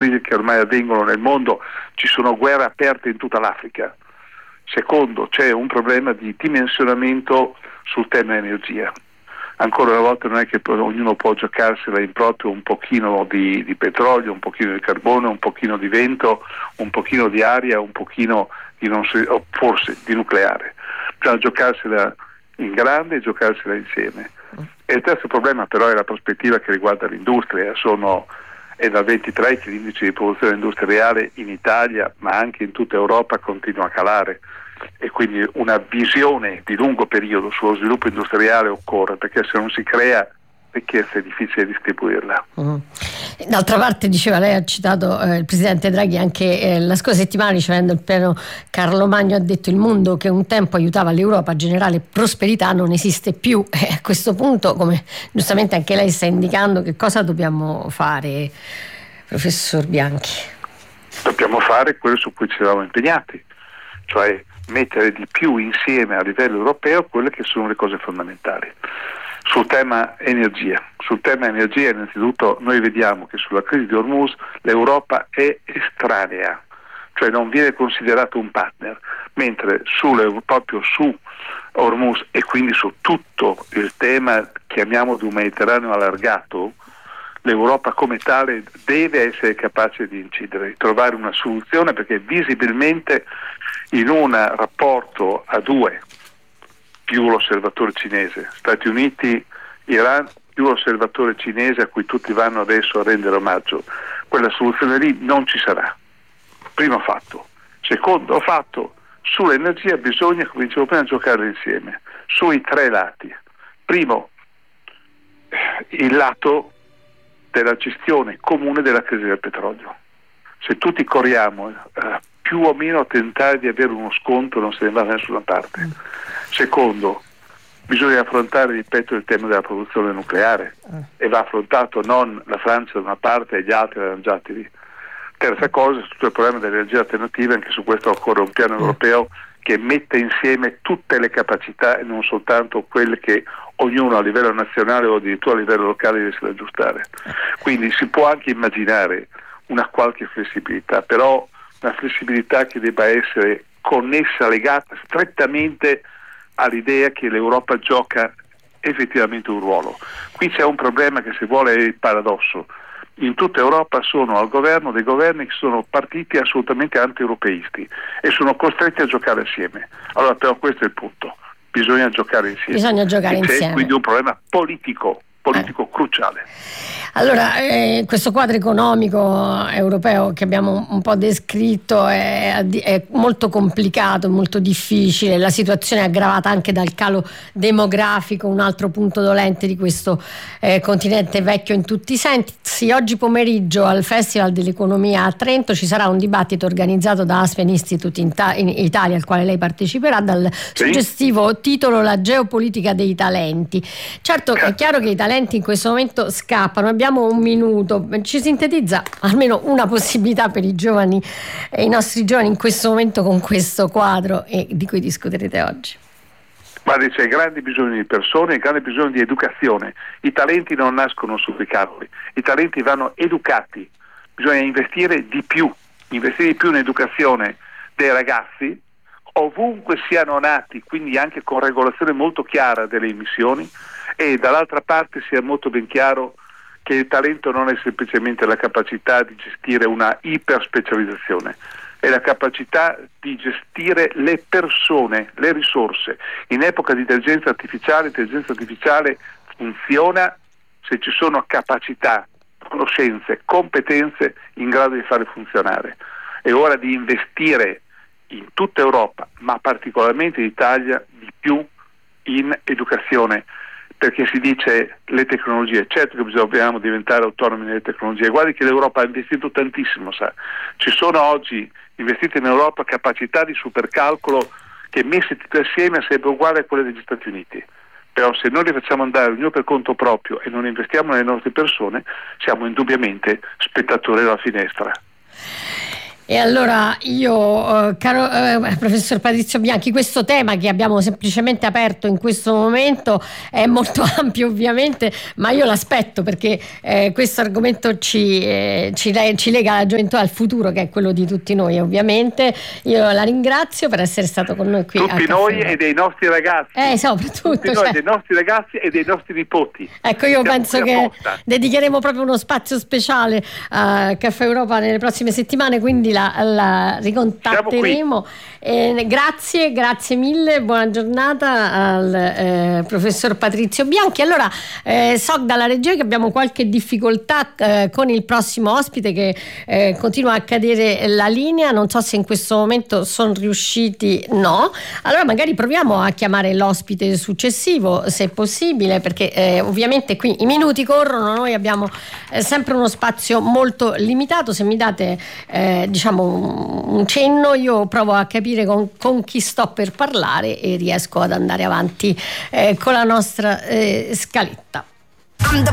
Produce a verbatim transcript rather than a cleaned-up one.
crisi che ormai avvengono nel mondo, ci sono guerre aperte in tutta l'Africa. Secondo, c'è un problema di dimensionamento sul tema energia. Ancora una volta non è che ognuno può giocarsela in proprio un pochino di, di petrolio, un pochino di carbone, un pochino di vento, un pochino di aria, un pochino di non so, forse di nucleare. Bisogna giocarsela in grande e giocarsela insieme. E il terzo problema però è la prospettiva che riguarda l'industria. Sono, è dal ventitré che l'indice di produzione industriale in Italia, ma anche in tutta Europa, continua a calare. E quindi una visione di lungo periodo sullo sviluppo industriale occorre, perché se non si crea ricchezza è difficile distribuirla. Mm. D'altra parte, diceva, lei ha citato eh, il presidente Draghi anche eh, la scorsa settimana ricevendo il piano Carlo Magno, ha detto: il mondo che un tempo aiutava l'Europa a generare prosperità non esiste più. E a questo punto, come giustamente anche lei sta indicando, che cosa dobbiamo fare, professor Bianchi? Dobbiamo fare quello su cui ci eravamo impegnati, cioè mettere di più insieme a livello europeo quelle che sono le cose fondamentali. Sul tema energia, sul tema energia innanzitutto noi vediamo che sulla crisi di Hormuz l'Europa è estranea, cioè non viene considerato un partner, mentre sulle, proprio su Hormuz e quindi su tutto il tema, chiamiamo di un Mediterraneo allargato, l'Europa come tale deve essere capace di incidere, di trovare una soluzione, perché visibilmente in un rapporto a due, più l'osservatore cinese, Stati Uniti, Iran, più l'osservatore cinese a cui tutti vanno adesso a rendere omaggio, quella soluzione lì non ci sarà. Primo fatto. Secondo fatto, sull'energia bisogna, come dicevo prima, giocare insieme, sui tre lati. Primo, il lato della gestione comune della crisi del petrolio. Se tutti corriamo eh, più o meno a tentare di avere uno sconto, non se ne va da nessuna parte. Secondo, bisogna affrontare, ripeto, il tema della produzione nucleare e va affrontato non la Francia da una parte e gli altri arrangiati lì. Terza cosa, tutto il problema delle energie alternative, anche su questo occorre un piano europeo che metta insieme tutte le capacità e non soltanto quelle che ognuno a livello nazionale o addirittura a livello locale riesce ad aggiustare. Quindi si può anche immaginare una qualche flessibilità, però una flessibilità che debba essere connessa, legata strettamente all'idea che l'Europa gioca effettivamente un ruolo. Qui c'è un problema che, se vuole, è il paradosso. In tutta Europa sono al governo dei governi che sono partiti assolutamente anti-europeisti e sono costretti a giocare assieme. Allora però questo è il punto, bisogna giocare insieme. Bisogna giocare e c'è insieme. Quindi un problema politico, politico eh. cruciale. Allora, eh, questo quadro economico europeo che abbiamo un po' descritto è, è molto complicato, molto difficile, la situazione è aggravata anche dal calo demografico, un altro punto dolente di questo eh, continente vecchio in tutti i sensi. Oggi pomeriggio al Festival dell'Economia a Trento ci sarà un dibattito organizzato da Aspen Institute in, ta- in Italia, al quale lei parteciperà, dal sì. suggestivo titolo La geopolitica dei talenti. Certo, è chiaro che i talenti in questo momento scappano. Abbiamo un minuto, ci sintetizza almeno una possibilità per i giovani e i nostri giovani in questo momento con questo quadro e di cui discuterete oggi? Guardi, c'è grande bisogno di persone e grande bisogno di educazione. I talenti non nascono sui cavoli, i talenti vanno educati, bisogna investire di più, investire di più in educazione dei ragazzi ovunque siano nati, quindi anche con regolazione molto chiara delle emissioni, e dall'altra parte sia molto ben chiaro che il talento non è semplicemente la capacità di gestire una iperspecializzazione, è la capacità di gestire le persone, le risorse. In epoca di intelligenza artificiale, l'intelligenza artificiale funziona se ci sono capacità, conoscenze, competenze in grado di fare funzionare. È ora di investire in tutta Europa, ma particolarmente in Italia, di più in educazione, perché si dice le tecnologie, certo che bisogna diventare autonomi nelle tecnologie. Guardi che l'Europa ha investito tantissimo, sa. Ci sono oggi investite in Europa capacità di supercalcolo che messe tutte assieme sarebbero uguali a quelle degli Stati Uniti. Però se noi le facciamo andare ognuno per conto proprio e non investiamo nelle nostre persone, siamo indubbiamente spettatori della finestra. E allora io, eh, caro eh, professor Patrizio Bianchi, questo tema che abbiamo semplicemente aperto in questo momento è molto ampio ovviamente, ma io l'aspetto perché eh, questo argomento ci, eh, ci, ci lega alla gioventù, al futuro, che è quello di tutti noi ovviamente. Io la ringrazio per essere stato con noi qui. Tutti noi e dei nostri ragazzi. Eh, soprattutto. Tutti cioè... noi, dei nostri ragazzi e dei nostri nipoti. Ecco, io Siamo penso che apposta. dedicheremo proprio uno spazio speciale a Caffè Europa nelle prossime settimane, quindi la La, la ricontatteremo. Eh, grazie, grazie mille, buona giornata al eh, professor Patrizio Bianchi. Allora, eh, so dalla regia che abbiamo qualche difficoltà eh, con il prossimo ospite, che eh, continua a cadere la linea, non so se in questo momento sono riusciti, no. Allora magari proviamo a chiamare l'ospite successivo, se è possibile, perché eh, ovviamente qui i minuti corrono, noi abbiamo eh, sempre uno spazio molto limitato. Se mi date eh, diciamo un cenno, io provo a capire con, con chi sto per parlare e riesco ad andare avanti eh, con la nostra eh, scaletta.